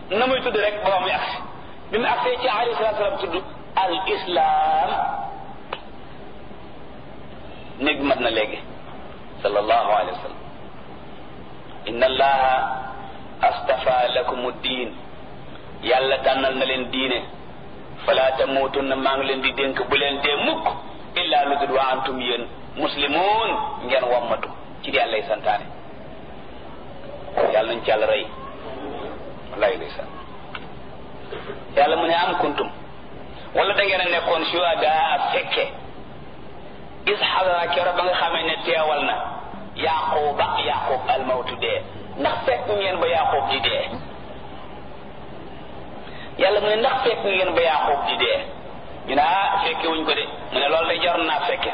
na muy tudd rek ba muy agsi bi mu agsee ci alayhi salaatu salaam tudd al islam néeg mat na léegi sallallahu alayhi wa sallam inna allaha astafa lakum diin yàlla tànnal na leen diine fala tamutunna maa ngi leen di dénk bu leen dee mukk illa lu dul wa antum yéen muslimun ngeen wammatu ci di yàllay santaane yàlla nañ ci yàlla rey wallahi ndeysaan yàlla mu ne am kuntum wala da ngeen a nekkoon shuhada fekke is xadara kero ba nga xamee ne teewal na yaqub almawtu dee ndax fekk ngeen ba yaqub di dee yàlla mu ne ndax fekk ngeen ba yaqub di dee ñu ne fekke wuñ ko de mu ne loolu day jar naa fekke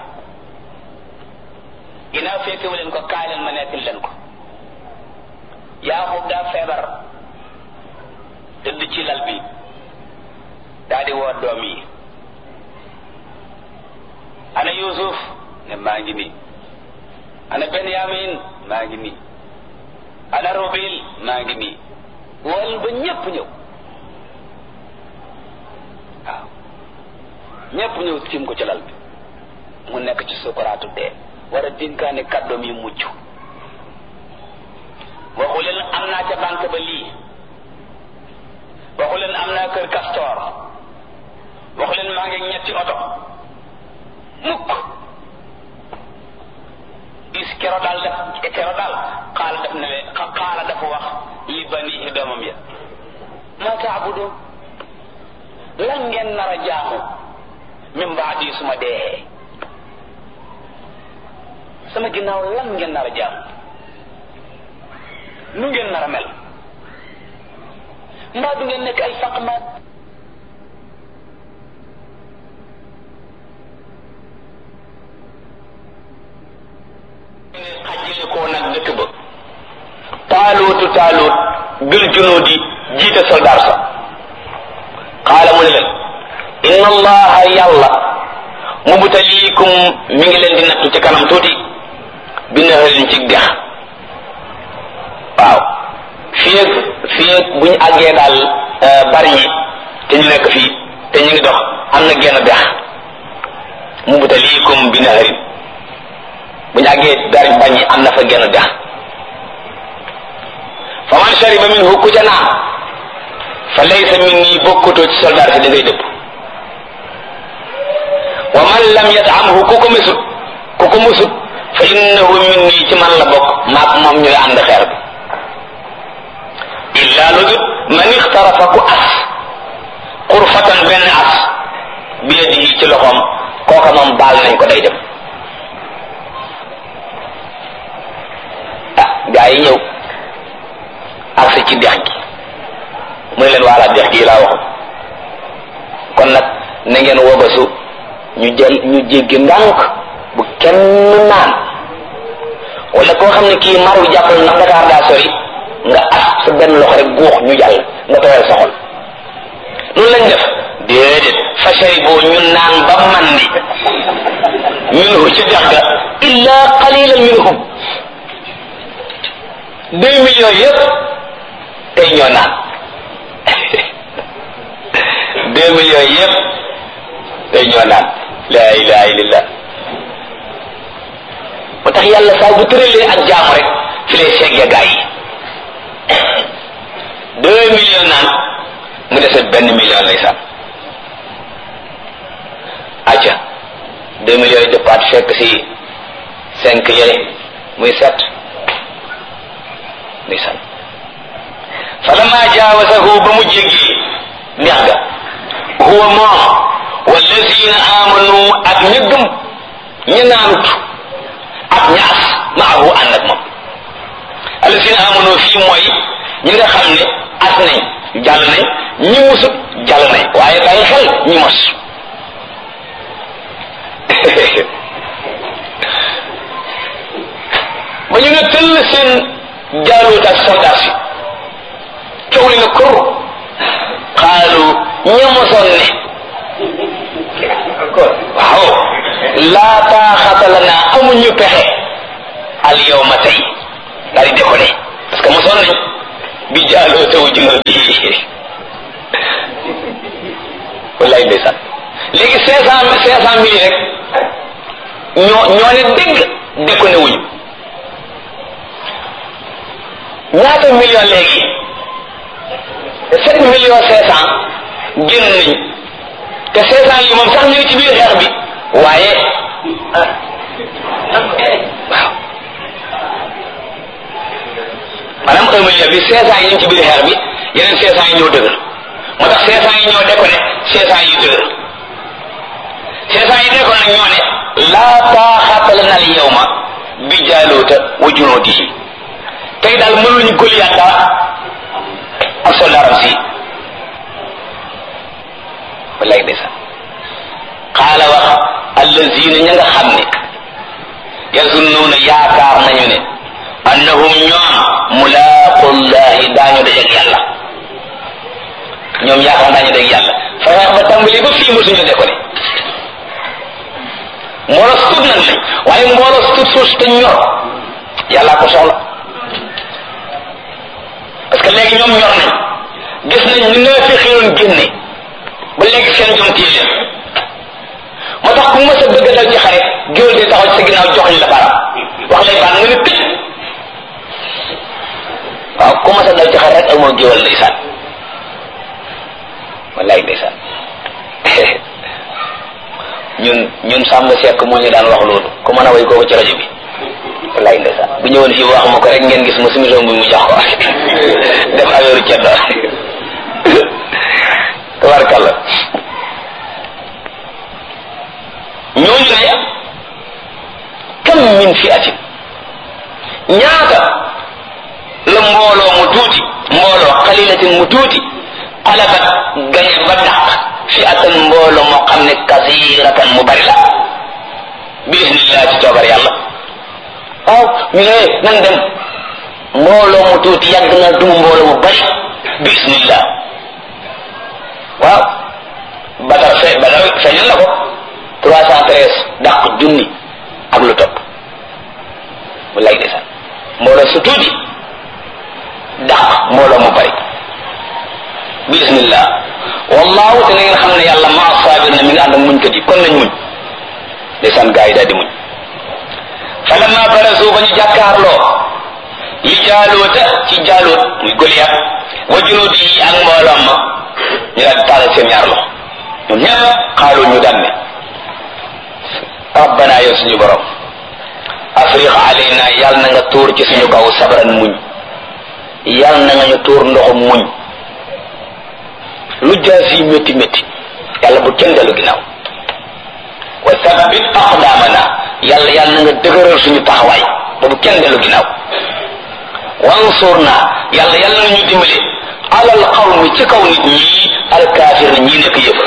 ginnaaw fekke wu leen ko kaay leen ma nekkil leen ko yaqub daa feebar tëdd ci lal bi daa di woo doom yi ana yusuf ne maa ngi nii ana benyamin maa ngi nii ana rubil maa ngi nii wol ba ñépp ñëw waaw ñépp ñëw tiim ko ci lal bi mu nekk ci sukuraatu dee war a dénkaane kàddoom yi mucc waxu leen am naa ca banque ba lii waxu leen am naa kër Castor waxu leen maa ngi ñetti oto mukk kero daal xaala dafa wax li banihi doomam ya ma taabudun lan ngeen nar a jaamu min baadi suma dee sama ginnaaw lan ngeen nar a jaamu nu ngeen nar a mel mbaa du ngeen nekk ay faqmaat xajjale koo nag dëkk ba taalut bil junuudi jiite soldaar sa xaala mu ne leen inna allaha yàlla mubtaliikum mi ngi leen di nattu ci kanam tuuti bi naharin ci dex waaw fii bu ñu àggee daal bari ñi te ñu nekk fii te ñu ngi dox am na genn dex mubtaliikum bi naharin bu ñu àggee bari bañ ñi am na fa genn dex fa man shariba minhu ku ca naan fa laysa minni bokkutoo ci soldaar si da ngay dëpp wa man lam yat'amhu ku ko musut fa innahu minni ci man la bokk maak moom ñooy ànd xeer bi illa lu dut man ixtarafa ku as xurfatan benn as bi yadihi ci loxoom kooka moom baal nañ ko day dem gaa yi ñëw agsi ci dex gi mu ne leen waalaa dex gi laa waxu kon nag na ngeen wobasu ñu jéggi ndànk bu kenn naan wala koo xam ne kii maru jàppal ndax Dakar daa sori nga as sa benn loxo rek guux ñu jàll nga tooyal sa xol loolu lañ def déedéet fashari boo ñu naan ba mandi minhu ci dex ga illa qalilan minhum 2 millions yëpp tey ñoo naan 2 millions yëpp tey ñoo naan la ilaha illallah moo tax yàlla saa bu tëralee ak jaamu rek fi lay segge gaa yi 2 millions naan mu dese 1 million lay sàmm acca 2 millions yi dëppaat fekk si 5 yële muy 7 ndeysaan falamma jaawasahu ba mu jéggi neex ga huwa moom wallazina amanu ak ña gëm ña naanut ak ña as maahu ànd ak moom allazina amanu fii mooy ñi nga xam ne as nañ jàll nañ ñi musut jàll nañ waaye bàyyi xel ñi mos ba ñu ne tëll seen jaaluut ak soldat si coow li nga kur xaalu ñamosoon ne waaw laa taaxata lana amuñu pexe al yawma tey daal di décoller parce que mosoon nañ bi jaaloo taw junóo bi 500 mille rek ñoo ne dégg déconné wuñu. ñaata million léegi 7 millions 500 génn nañu te 500 yi moom sax ñu ngi ci biir xeex bi waaye waaw maanaam 1 million bi 500 yi ñu ngi ci biir xeex bi yeneen 500 yi ñoo dëgër moo tax 500 yi ñoo déconné 500 yi dëgër 500 yi déconné ñoo ne laa taaxata lana al yawma bi jaaluuta wa junuudihi tey daal mënuñu Goliath dara ak soldaaram si wallaay ndeysaan xaala wax allazina ña nga xam ne yazunnuuna yaakaar nañu ne annahum ñoom mulaaqullahi daañu dajeeg yàlla ñoom yaakaar daañu dajeeg yàlla fexe ba tàmbali ba fii mosuñu de ko ne mbooloo su tut nag lañ waaye mbooloo su tut suuf te ñor yàllaa ko soxla parce que léegi ñoom ñor nañ gis nañ ñu nee fi xiroon génne ba léegi seen jom tii leen moo tax ku mës a bëgg dal ci xare géwél di taxaw ci sa ginnaaw jox ñu la baram wax lay baan nga ne tëj waaw ku mës a dal ci xare rek ak moom géwél ndeysaan wallaay ndeysaan ñun Samba Seck moo ñu daan wax loolu ku mën a way kooku ci rajo bi wallaay ndeysaan bu ñëwoon fii wax ma ko rek ngeen gis ma sumison bi mu jox ko def affaire ceddo tabarkalla ñooñu ne kam min fi atin ñaata la mbooloo mu tuuti mbooloo xalilatin mu tuuti xalabat gañe ba dàq fi atan mbooloo moo xam ne kasiratan mu bari la bi isnillah ci coobar yàlla waaw ñu ne nan dem mbooloo mu tuuti yàgg na dum mbooloo mu bari bi isnillah waaw Badar feeñal na ko 313 dàq junni ak lu topp wallaay ndeysaan mbooloo su tuuti dàq mbooloo mu bari bi isnillah wallahu te na ngeen xam ne yàlla maa saabir na mi ngi ànd ak muñ kat yi kon nañ muñ ndeysaan gaa yi daal di muñ falamma barazu ba ñu jàkkaarloo li jaaluuta ci jaaluut muy Goliath wa junuudi yi ak mbooloom ma ñu daal di taalal seen ñaar loxo ñoom ñëpp xaalu ñu daan ne rabbana yow suñu borom afriq alayna yàlla na nga tuur ci suñu kaw sabran muñ yàlla na nga ñu tuur ndoxum muñ lu jaasi métti métti yàlla bu kenn dellu ginnaaw wa sabbit aqdamana yàlla na nga dëgëral suñu taxawaay ba bu kenn dellu ginnaaw wansurna yàlla na ñu dimbale alal qawmi ci kaw nit ñi alkaafir ñi nekk yëfër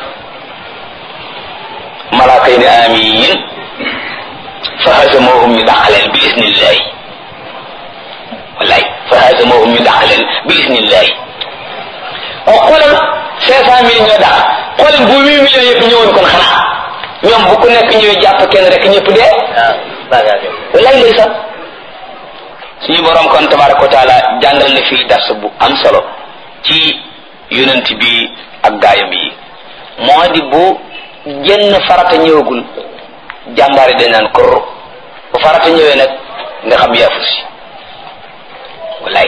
malaaka yi ne amiin fa hazamuhum ñu dàqaleen bi isnillahi wallaay fa hazamuhum ñu dàqaleen bi isnillahi o xoolal 500 mille ñoo dàq xoolal bu 8 millions yëpp ñëwoon kon xanaa ñoom bu ku nekk ñëwee jàpp kenn rek ñëpp dee wallaay ndeysaan suñu borom kon tabaraka wa taala jàngal na fii dars bu am solo ci yonent bi ak gaayam yi moo di bu jenn farata ñëwagul jàmbaari dañ naan korro bu farata ñëwee nag nga xam yaafu si wallaay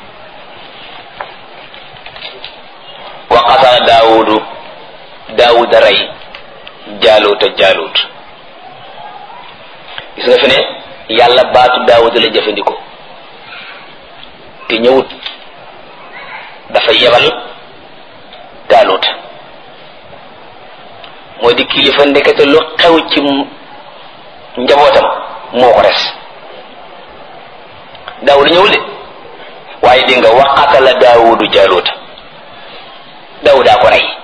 wa qatala daawuda rey jaaluuta jaaluut gis nga fi ne yàlla baatu daawuda la jëfandikoo te ñëwut dafa yebal jaaluuta moo di kilifa ndekete lu xew ci njabootam moo ko res daawuda ñëwul de waaye di nga wa qatala daawudu jaaluuta daawudaa ko rey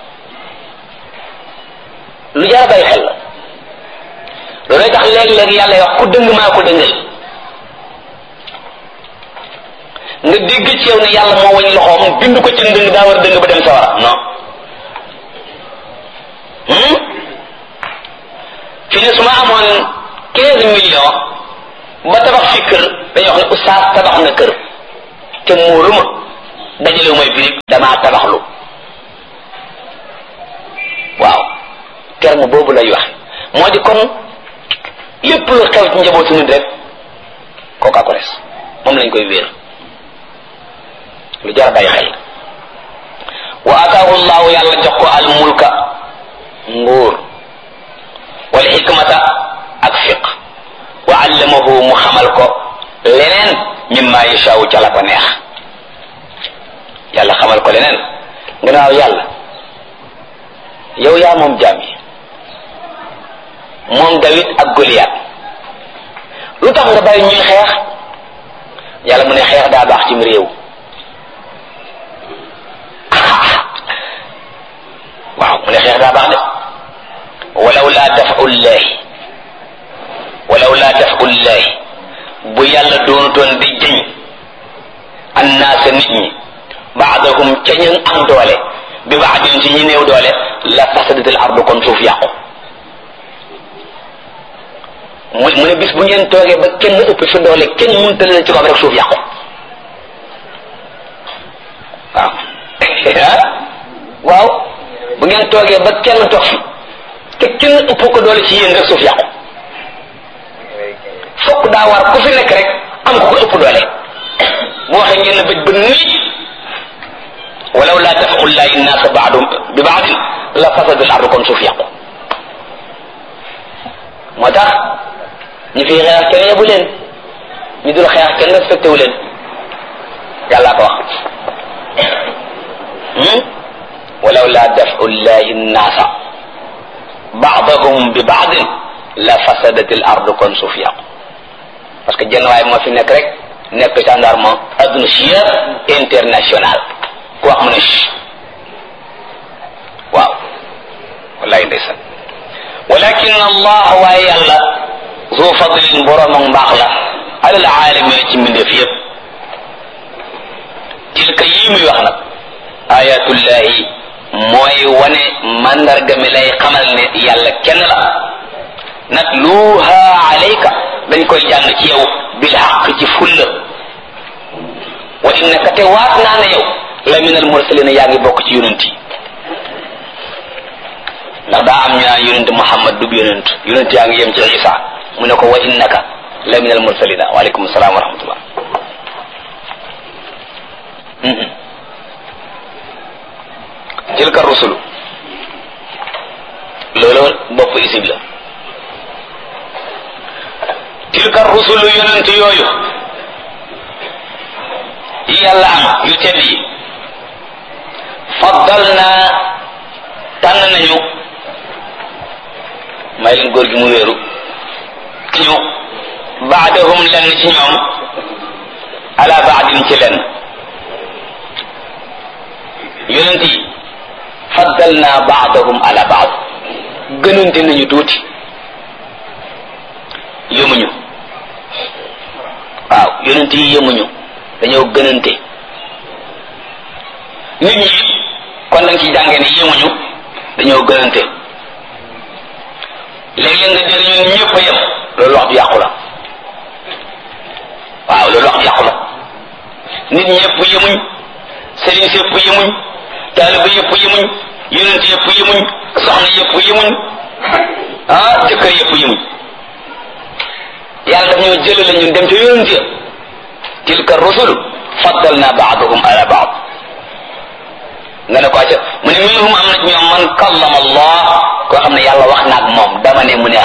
lu jar bàyyi xel la loolooy tax léeg-léeg yàlla wax ku dëng maa ko dëngal nga dégg ci yow ne yàlla moo wañ loxoom bind ko ci ndëng daa war a dëng ba dem sawara non fi ne su ma amoon 15 millions ba tabax fi kër dañuy wax ne oustaz tabax na kër te muuru ma dajalewu may birig damaa tabaxlu waaw kër terme boobu lay wax moo di kon lépp lu xew ci njabootu nit rek kooka ko des moom lañ koy wéer lu jar a bàyyi xel wa ataahu llahu yàlla jox ko al mulka nguur wal xikmata ak fiq wa allamahu mu xamal ko leneen mimma yashaawu ca la ko neex yàlla xamal ko leneen gannaaw yàlla yow yaa moom jaam yi moom Dawid ak Goliath lu tax nga bàyyi ñuy xeex yàlla mu ne xeex daa baax ci réew waaw mu ne xeex daa baax de walaw laa dafu llahi bu yàlla doonutoon di jëñ annaasa nit ñi baadahum ca ñu am doole bi baadin ci ñi néew doole la fasadatil ardu kon suuf yàqu mu ne bis bu ngeen toogee ba kenn ëpp fi doole kenn mënta leen ci kaw rek suuf yàqu waaw bu ngeen toogee ba kenn toog fi te kenn ëpp ko doole ci yéen rek suuf yàqu fokk daa war ku fi nekk rek am ko ëpp doole bu waxee ngeen ne bëj ba nii walaw laa dafau llahi nnaasa baadum bi baadin la fasadal ardu kon suuf yàqu moo tax ñu fi xeex kenn yebu leen ñu dul xeex kenn respecté wu leen yàllaa ko wax walaw laa dafau llahi nnaasa baadahum bi baadin la fasadatil ardu kon suuf yàqu parce que jenn waay moo fi nekk rek nekk gendarme adduna si yëpp international ku wax mu ne waaw wallahi ndeysaan walakin allah waaye yàlla zu fadlin borom ak mbaax la alal aalamin ci mbindeef yëpp tilka yii muy wax nag ayatullahi mooy wane mandarga mi lay xamal ne yàlla kenn la natluha alayka dañ koy jàng ci yow bil haqq ci fulla wa innaka te waat naa ne yow la min al mursalina yaa ngi bokk ci yonent yi ndax daa am ñu naan yonent Muhammad du yonent yaa ngi yem ci Isa mu ne ko wa innaka la min al mursalina waaleykum salaam wa rahmatullah tilka rusulu loolu bopp isib la tilka rusulu yonent yooyu yi yàlla am yu tedd yi faddal naa tànn nañu may leen góor gi mu wéeru ñu baadahum lenn ci ñoom ala baadin ci lenn yonent yi faddal naa baadahum ala baad gënante nañu tuuti yëmuñu waaw yonent yi yëmuñu dañoo gënante nit ñi kon da nga ci jàngee ne yëmuñu dañoo gënante léeg-léeg nga dégg ñun ñëpp a yem loolu wax ju yàqu la waaw loolu wax ju yàqu la nit ñëpp yëmuñ sëriñ si yëpp yëmuñ taaliba yëpp yëmuñ yonent yëpp yëmuñ soxna yëpp yëmuñ jëkkër yëpp yëmuñ yàlla daf ñoo jëlale ñun dem ca yonent ya tilka rusul faddalna ba'dahum ala ba'd nga ne ko acca mu ne minhum am na ci ñoom man kallama allah koo xam ne yàlla wax naag moom dama ne mu ne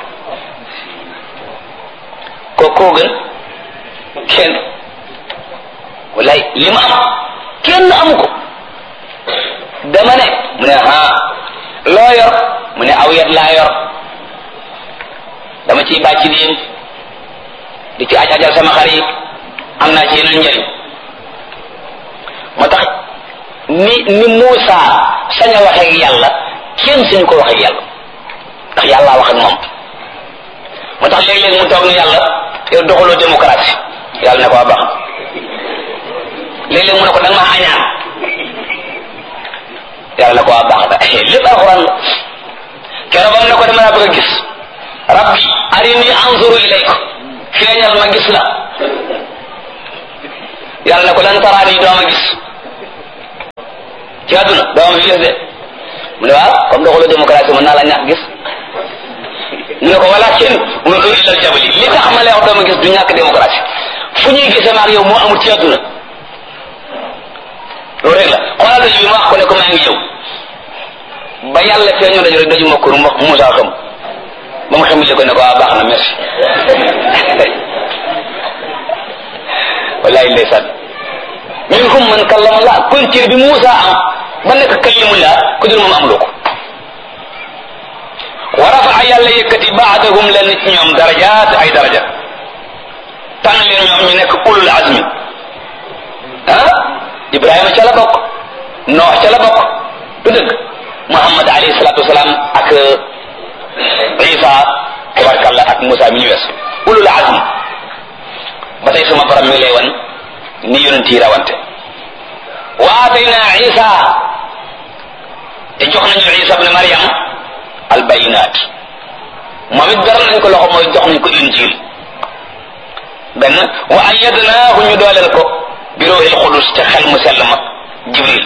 koo gën kenn wallaay li ma am kenn amu ko dama ne mu ne loo yor mu ne aw yat laa yor dama ciy bàcc diin di ci ajajal sama xar yi am naa ci yeneen njëriñ moo tax ni Muusa sañ a waxee ak yàlla kenn suñu ko waxee ak yàlla ndax yàlla wax ak moom moo tax léeg-léeg mu toog ne yàlla yow doxaloo démocratie yàlla ne ko waa baax léeg-léeg mu ne ko da nga maa añaan yàlla ne ko waa baax da lépp alxuraan la keroog am ne ko dama laa bëgg a gis rabbi arini anzuru ilayka feeñal ma gis la yàlla ne ko lan taraani doo ma gis ci àdduna doo ma fi gis de mu ne waaw comme doxalu démocratie mën naa la ñàkk gis mu ne ko walakin unzur ilal jabali li tax ma lay wax dama gis du ñàkk démocratie fu ñuy gisee maag yow moo amul ci àdduna loolu rek la xoolal daju bi ma wax ko ne ko maa ngi ñëw ba yàlla feeñoo daju rek daju ma kur Moussa xam ba mu xamul ko ne ko baax na merci wallahi ndeysaan minhum man kallama Allah kon cër bi Moussa am ba nekk kalimullah ku dul moom amuloo ko wa rafa'a yàlla yëkkati ba'dahum leen ci ñoom darajaat ay daraja tànn leen ñoom ñu nekk ulul azmi Ibrahima ca la bokk Noox ca la bokk du dëgg Muhammad alayhi salatu wasalaam ak Isa tabarkallah ak Moussa mi ñu wees ulul azmi ba tey sama borom mi lay wan ni yonent yi rawante wa atayna Isa te jox nañu Isa ibn Maryam al bayinat moom it beral nañ ko loxo mooy jox nañ ko injil benn wa ayyadnaahu ñu dooleel ko bi ruuhil qudus te xel mu sell ma Jibril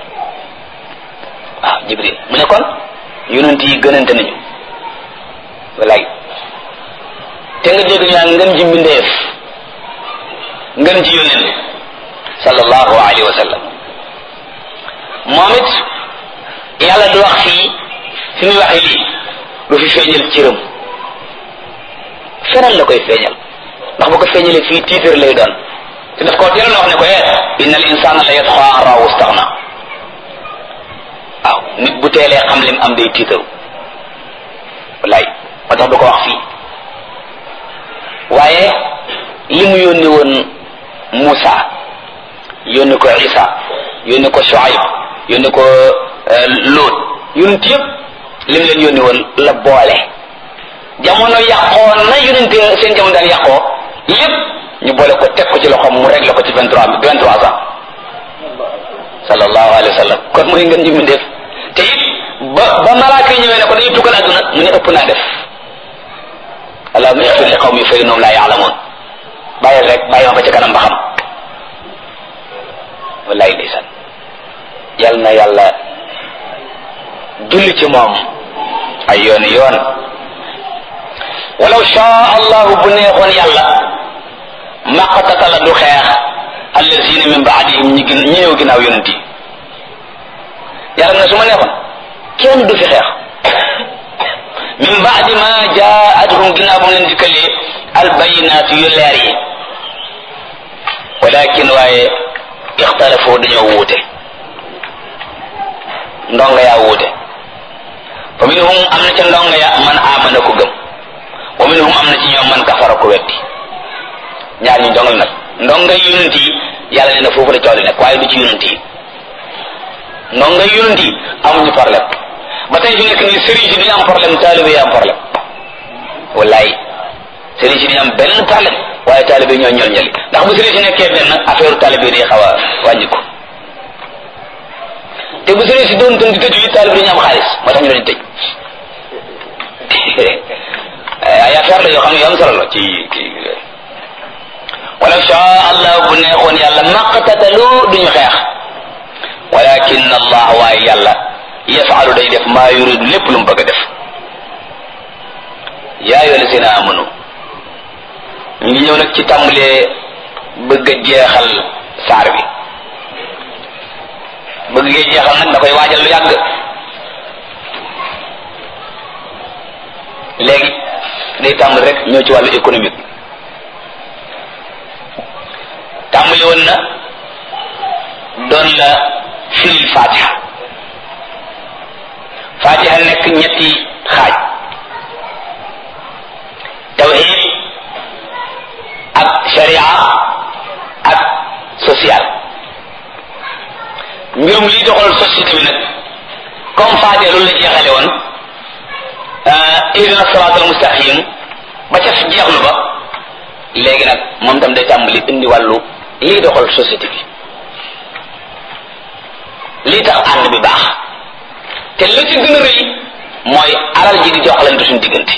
waaw Jibril mu ne kon yonent yi gënante nañu wallaay te nga dégg ñu naan ngën ji mbindeef ngën ji yonent sallallahu alayhi wa sallam moom it yàlla du wax fii fi muy waxee lii du fi feeñal cëram feneen la koy feeñal ndax bu ko feeñalee fii tiitar lay doon te daf koo teeloon wax ne ko innal insana la yatgha an ra'ahu istaghna waaw nit bu teelee xam lim am day tiitaru wallaay moo tax du ko wax fii waaye li mu yónni woon Moussa yónni ko Isa yónni ko Shuaib yónni ko Lot yonent yëpp lim leen yónni woon la boole jamono yàqoo na yonent seen jamono daan yàqoo yëpp ñu boole ko teg ko ci loxoom mu réglé ko ci 23 ans sallallahu alayhi wa sallam kon mooy ngeen ji mu def te it ba malaaka yi ñëwee ne ko dañuy tukkal àdduna mu ne ëpp naa def allahumma ighfir li qawmi fa innahum la ya'lamun bàyyil rek bàyyi ma ba ca kanam ba xam wallahi ndeysaan yal na yàlla julli ci moom ay yooni yoon walaw shaa allahu bu neexoon yàlla maqtatala du xeex allazina min baadihim ñi ñëw ginnaaw yonent yi yàlla na su ma neexoon kenn du fi xeex min baadi ma jaatuhum ginnaaw bu mu leen dikkalee albayinaat yu leer yi walakin waaye ixtalafoo dañoo wuute ndonga yaa wuute fa minhum am na ca ndonga ya man amana ko gëm wa minhum am na ci ñoom man kafara ko weddi ñaar ñu ndongal nag ndonga yonent yi yàlla nee na foofu la coow li nekk waaye du ci yonent yi ndonga yonent yi amuñu problème ba tey fi nekk nii sëriñ si duñu am problème taalibe yi am problème wallaay sëriñ si duñu am benn problème waaye taalibe yi ñoo ñol ñali ndax bu sëriñ si nekkee benn affaire taalibe yi day xaw a wàññi ko te bu sëriñ si doon tën di tëju yi taalibe yi ñu am xaalis moo tax ñu leen tëj ay affaire la yoo xam ne yu am solo la ci walaw shaa allah bu neexoon yàlla maqtatalu duñu xeex walakin allah waaye yàlla yafalu day def maa yuridu lépp lu mu bëgg a def yaa ayyuha allazina amanu ñu ngi ñëw nag ci tàmbalee bëgg a jeexal saar bi bëgg ngee jeexal nag da koy waajal lu yàgg léegi day tàmbali rek ñëw ci wàllu économique tàmbali woon na doon la firil fatiha fatiha nekk ñetti xaaj tawhid ak sharia ak social mbirum liy doxal société bi nag comme fatiha loolu la jeexale woon ihdina siraatal mustaqim ba ca jeexlu ba léegi nag moom tam day tàmbali indi wàllu liy doxal société bi lii tax ànd bi baax te la ci gën a rëy mooy alal ji di joxalante suñu diggante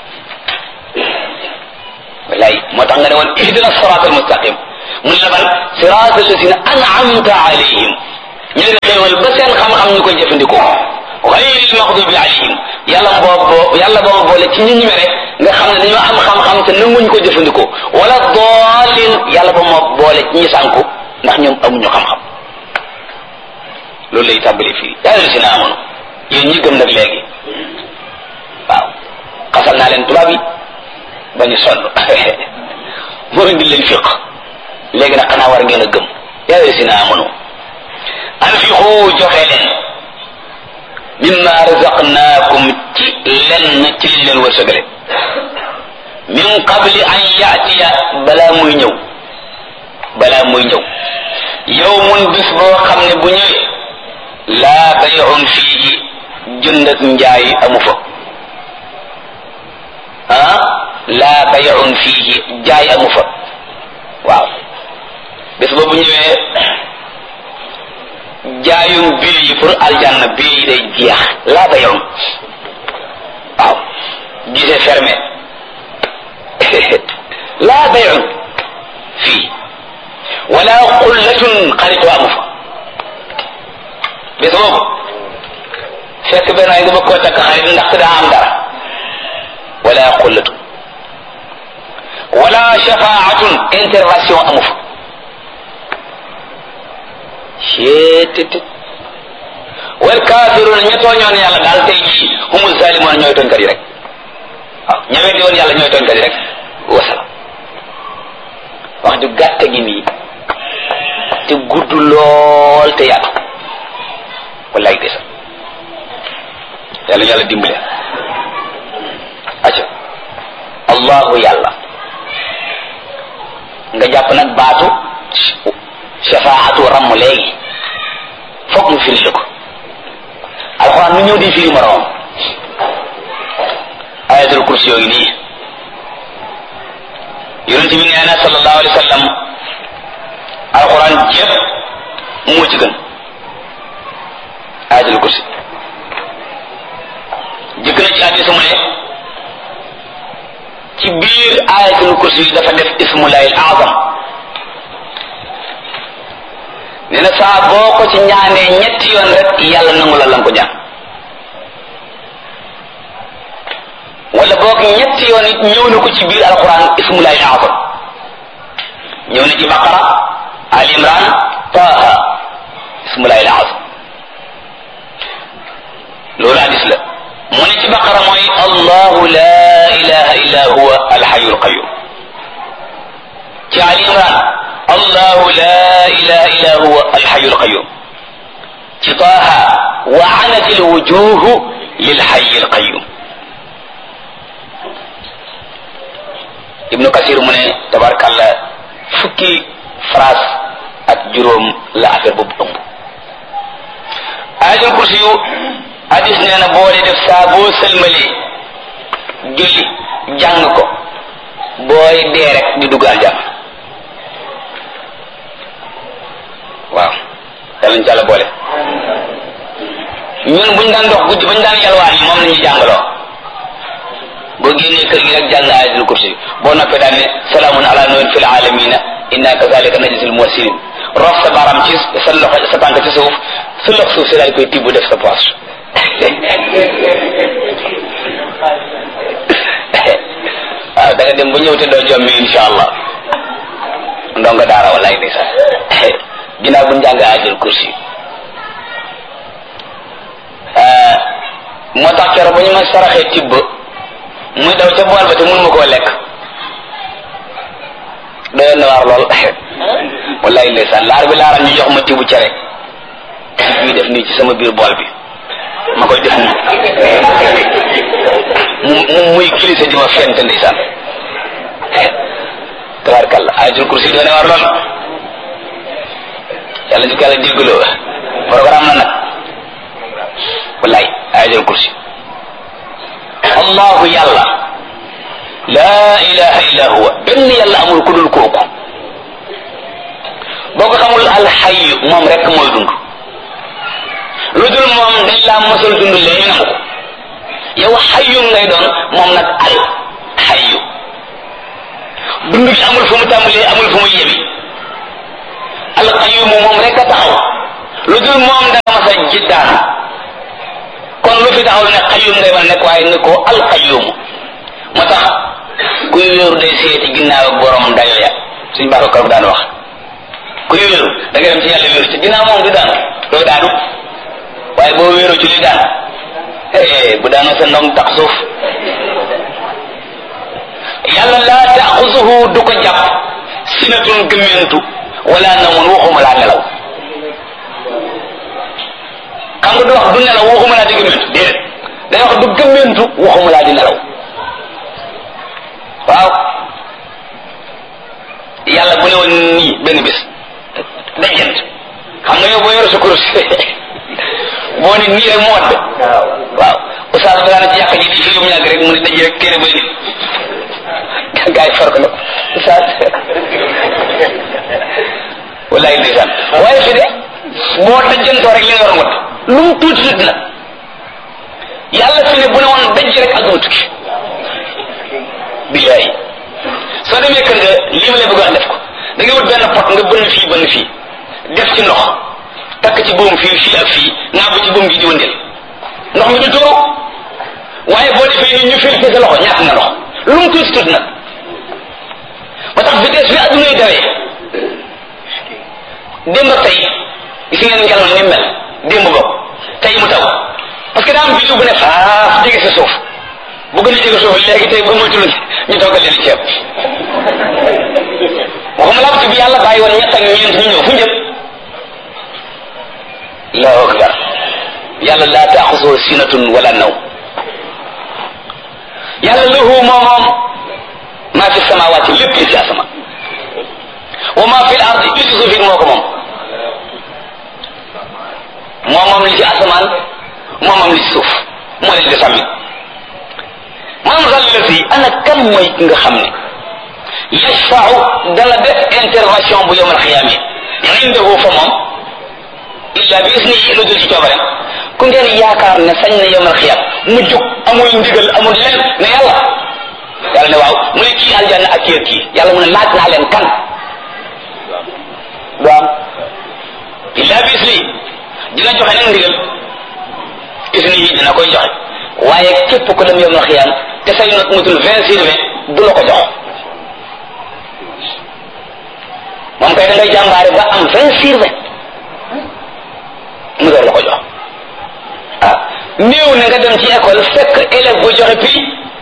wallaay moo tax nga ne woon ihdina siraatal mustaqim mun la ban siraatal lazina an'amta alayhim ñu leen xéewal ba seen xam-xam ñu koy jëfandikoo ghayril maghdubi alayhim yàlla boo boole ci ñi mere nga xam ne dañoo am xam-xam te nanguñ ko jëfandikoo wala daalin yàlla ba moo boole ci ñi sànku ndax ñoom amuñu xam-xam loolu lay tàmbali fii yaa ayyuhallazina amanu yéen ñi gëm nag léegi waaw xasal naa leen tubaab yi ba ñu sonn moo indi leen fiq léegi nag xanaa war ngeen a gëm yaa ayyuhallazina amanu anfiqu joxe leen mimma razaqnaakum ci lenn ci liñ leen wërsëgale min qabli an yaatiya balaa muy ñëw yawmun bis boo xam ne bu ñëwee laa bay'un fiihi jënd ak njaay amu fa laa bay'un fiihi jaay amu fa waaw bis boobu ñëwee jaayum bii yi pour aljanna bii yi day jeex laa bay'un waaw gisee fermé laa bay'un fii wala xullatun xaritoo amu fa bis boobu fekk benn ay nga bëgg koo takk xarit ndax daa am dara wala xullatun wala shafaatun intervention amu fa cettt wal kafiruna ña tooñoon yàlla daal tey jii humul zalimoon ñooy tooñkat yi rek waaw ñawee di woon yàlla ñooy tooñkat yi rek wasalaam wax ju gàtte gi nii te gudd lool te yaatu wallaay desa yàlla yàlla dimbale acca allahu yàlla nga jàpp nag baatu shafaatu ramm léegi foog mu firi la ko alxuraan nu ñëw di firi moroom ayatul kursi yooyu nii yonent bi nee na sallallahu alayhi wa sallam alxuraan jépp moo ci gën ayatul kursi jëkk na ci hadiis mu ne ci biir ayatul kursi yi dafa def ismullahil azam nee na saa boo ko ci ñaanee ñetti yoon rek yàlla nangu la lan ko ñaan wala boog ñetti yoon it ñëw na ko ci biir alquran ismullahil azam ñëw na ci baqara al imran taha ismullahil azam loolu hadis la mu ne ci baqara mooy allahu la ilaha illa huwa alhayyul qayyum ci al imran allahu la ilaha illa huwa alhayyul qayyum ci taha wa anatil wujuhu lil hayyil qayyum ibnu kasir mu ne tabarakallah fukki phrase ak juróom la affaire boobu ëmb ayatul kursi yu hadis nee na boo dee def saa boo sëlmalee julli jàng ko booy dee rek di dugg aljanna waaw yàlla ñu jàlla boole ñun buñ daan dox guddi bañ daan yalwaan yi moom la ñuy jàngaloo boo génnee kër gi rek jàng ayatul kursi boo noppee daan ne salaamun ala nuhin fil alamina inna kazalika najzil muhsinin rof sa baram ci sa loxo sa tànk ci suuf sa loxo suuf si daal koy tibb def sa poche waaw da nga dem ba ñëw te doo jommi insha allah ndonga daara wallaay ni sax ginnaaw bu njàng ayatul kursi moo tax keroog ba ñu ma saraxee tibb muy daw ca bool ba te mun ma koo lekk doyoon na waar lool wallaay ndeysaan laar bi laaram ñu jox ma tibu cere ñuy def nii ci sama biir bool bi ma koy def nii mu muy kilisa di ma fent ndeysaan tabaarkalla ayatul kursi doon na waar lool yàlla ñu ko yàlla déggloo programme na nag wallaay ayatul kursi allahu yàlla laa ilaha illa huwa benn yàlla amul ku dul kooku boo ko xamul alxayu moom rek mooy dund lu dul moom dañ laa mosal dund léegi nangu ko yow xayu ngay doon moom nag al xayu dund gi amul fu mu tàmbalee amul fu mu yebi alqayumu moom rek a taxaw lu dul moom danga mas a jiddaan kon lu fi taxaw ne qayyum ngay war a nekk waaye ne ko alqayyum moo tax kuy wéeru day seeti ginnaaw ak borom dayo ya suñ baax ko daan wax kuy wéeru da ngay dem ci yàlla wéeru ci ginnaaw moom du daanu doo daanu waaye boo wéeru ci li daan bu daanoo sa ndong tax suuf yàlla laa taaxusuhu du ko jàpp sinatun gëmmentu wala namun waxuma laa nelaw xam nga du wax du nelaw waxuma laa di gëmmentu déedéet day wax du gëmmentu waxuma laa di nelaw waaw yàlla bu ne woon nii benn bés dajent xam nga yow boo yor sa kurus boo ne nii rek mu wadd waaw oustaz balaa na ci yàq ji di fi mu ñàgg rek mu ne daje rek téere bay nit gaa yi farko na oustaz wallaay ndeysaan waaye fi de boo dajantoo rek li nga war a wadd lu mu tuuti tuuti nag yàlla fi ne bu ne woon daj rek ak duma tukki billaay soo demee kër nga lii ma lay bëgg wax def ko da ngay wut benn pot nga bënn fii def ci ndox takk ci buum fii ak fii naa bu ci buum gi di wëndeel ndox mi du tóoru waaye boo defee ni ñu fil sa loxo ñàkk nga ndox lu mu tuuti tuuti nag ba tax vitesse bi adduna yi dawee démb ak tey gis ngeen ngelaw ni mel démb bokk tey mu taw parce que daa am biddiw bu ne faaf jege sa suuf bu gën a jege suuf léegi tey ba moytu ñu toggal leen ceeb waxuma laa bi yàlla bàyyi woon ñett ak ñeent ñu ñëw fu njëm allahu akbar yàlla laa taaxusoo sinatun wala naw yàlla lahu moom maa fi samawaati lépp li ci asama wa maa fi l ardi li ci suuf it moo ko moom li ci asamaan moom li ci suuf moo leen di sàmmi man zallati ana kan mooy ki nga xam ne yashfa'u dana def intervention bu yawmal xiyaama indahu fa moom illa bi isnihi lu dul ci coobare ku ngeen yaakaar ne sañ na yawmal xiyaama mu jóg amul ndigal amul len ne yàlla ne waaw mu ne kii aljanna ak kii yàlla mu ne laaj naa leen kan du am illa bi isnihi dina joxe nag ndigal isnihi dina koy joxe waaye képp ko dem yawmal xiyaama te say not mutul 20/20 du la ko jox moom kay da ngay jàmbaare ba am 20/20 mu door la ko jox ah néew na nga dem ci école fekk élève bu joxe prix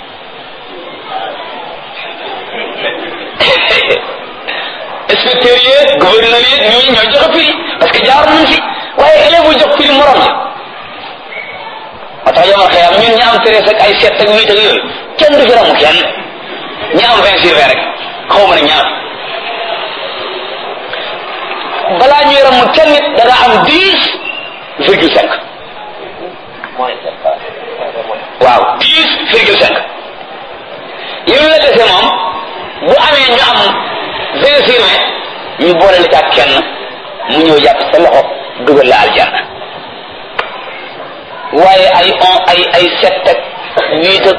inspecteur yi gouverneur yi ñooñu ñooy joxe prix parce que jaar nañ fi waaye élève bu jox prix morom ji moo tax yomal xëyam ñun ñi am treize ak ay sept ak huit ak yooyu kenn du fi ramu kenn ñi am 20/20 rek xaw ma ne ñaar balaa ñuy ramu kenn nit da nga am 10,5 waaw 10,5 yow la dese moom bu amee ñu am 20/20 ñu boole la ca kenn mu ñëw jàpp sa loxo dugal la aljanna waaye ay 7 ak 8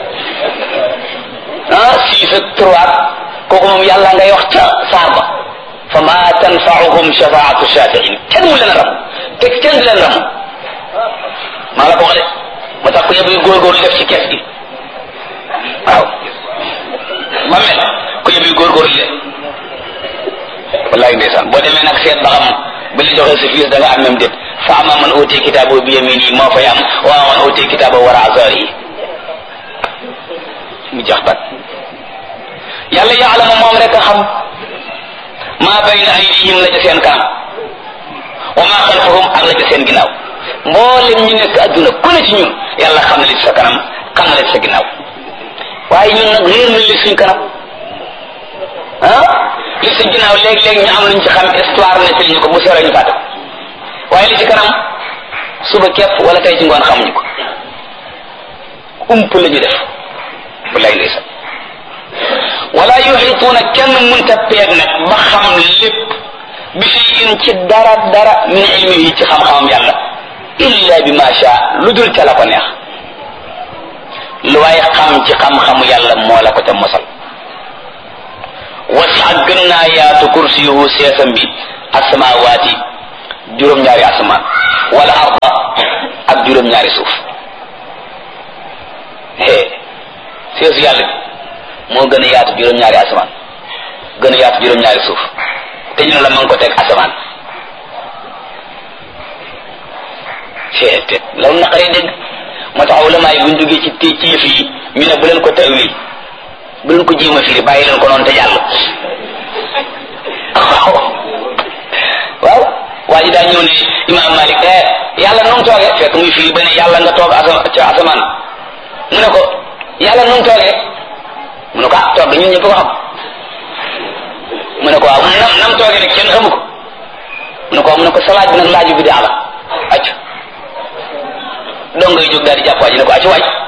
ak 6 ak 3 kooku moom yàlla ngay wax ca saar ba fa ma tanfa'uhum shafaatu shafi'in kenn mu leen ram te kenn du leen ram maa la ko wax de ma tax ko yëpp góorgóorlu def ci kees gi waaw ma mel ko yëpp góorgóorlu de wallahi ndeysaan boo demee nag seet ba xam bi la joxee sa fiis da nga am même déet fa ama man uti kitaabu bi yamini moo fay am wa man uti kitaabu wara azari mu jax bat yàlla yaalamu moom rek a xam maa bayna aydihim la ca seen kanam wa maa xalfahum ak la ca seen ginnaaw mboolem ñu nekk adduna ku ne ci ñun yàlla xam na li ci sa kanam xam na li ci sa ginnaaw waaye ñun nag réer nañ li suñ kanam li ci ginnaaw léeg-léeg ñu am luñ ci xam histoire nettali ñu ko bu sore ñu fàtte waaye li ci kanam suba képp wala tey ci ngoon xamuñu ko ump la ñu def wallaay ndeysaan wala yuxituuna kenn munta peeg nag ba xam lépp bi shay'in ci dara min ilmihi ci xam-xamam yàlla illa bi ma sha lu dul ca la ko neex lu waaye xam ci xam-xamu yàlla moo la ko ca mosal wasi'a gën naa yaatu kursiyuhu seesam bi asamawaati juróom-ñaari asamaan wala arda ak juróom-ñaari suuf seesu yàlla bi moo gën a yaatu juróom-ñaari asamaan gën a yaatu juróom-ñaari suuf te ñu ne la ma ngi ko teg asamaan te loolu naqaree dégg moo tax ulama yi buñ duggee ci yëf yi ñu ne bu leen ko tawil bu leen ko jéem a firi bàyyi leen ko noonu te jàll waaw waa ji daa ñëw ne Imam Malik yàlla nu mu toogee fekk muy firi ba ne yàlla nga toog ca asamaan mu ne ko yàlla nu mu toogee mu ne ko toog ñun ñëpp ko xam mu ne ko waaw nam toogee nag kenn xamu ko mu ne ko sa laaj bi nag laaju bi daa la acc dong ngay jóg daal di jàpp waa ji ne ko acc waaj